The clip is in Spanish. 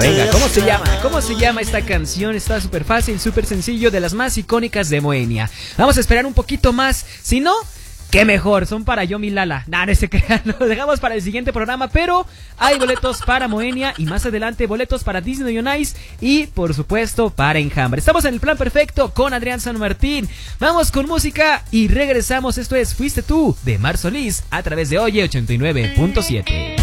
Venga, ¿cómo se llama? ¿Cómo se llama esta canción? Está súper fácil, súper sencillo, de las más icónicas de Moenia. Vamos a esperar un poquito más, si no, qué mejor, son para Yo Mi Lala. Nah, no se crean, lo dejamos para el siguiente programa, pero hay boletos para Moenia y más adelante boletos para Disney on Ice y por supuesto para Enjambre. Estamos en el plan perfecto con Adrián San Martín. Vamos con música y regresamos. Esto es Fuiste Tú de Mar Solís a través de Oye 89.7.